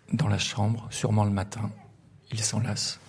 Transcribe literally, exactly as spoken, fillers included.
dans la chambre, sûrement le matin. Il s'enlace.